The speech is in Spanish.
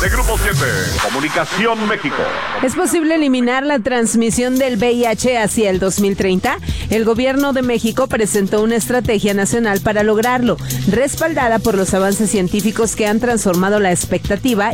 De Grupo 7, Comunicación México. ¿Es posible eliminar la transmisión del VIH hacia el 2030? El gobierno de México presentó una estrategia nacional para lograrlo, respaldada por los avances científicos que han transformado la expectativa